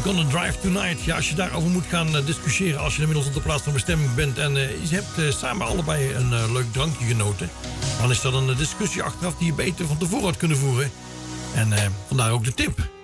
Gonna Drive Tonight. Ja, als je daarover moet gaan discussiëren als je inmiddels op de plaats van bestemming bent en je hebt samen allebei een leuk drankje genoten, dan is dat een discussie achteraf die je beter van tevoren had kunnen voeren. En vandaar ook de tip.